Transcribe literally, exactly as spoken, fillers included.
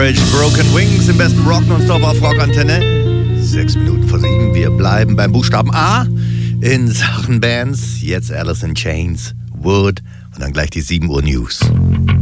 Courage, Broken Wings im besten Rock nonstop auf Rockantenne. Sechs Minuten vor sieben. Wir bleiben beim Buchstaben A in Sachen Bands. Jetzt Alice in Chains, Wood und dann gleich die sieben Uhr News.